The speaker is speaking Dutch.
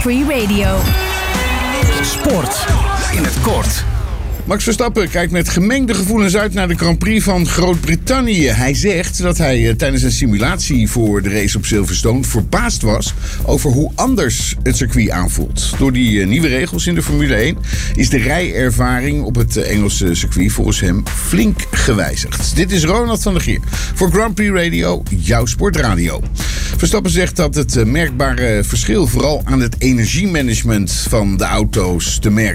Prix Radio. Sport in het kort. Max Verstappen kijkt met gemengde gevoelens uit naar de Grand Prix van Groot-Brittannië. Hij zegt dat hij tijdens een simulatie voor de race op Silverstone verbaasd was over hoe anders het circuit aanvoelt. Door die nieuwe regels in de Formule 1 is de rijervaring op het Engelse circuit volgens hem flink gewijzigd. Dit is Ronald van der Geer voor Grand Prix Radio, jouw sportradio. Verstappen zegt dat het merkbare verschil vooral aan het energiemanagement van de auto's te merken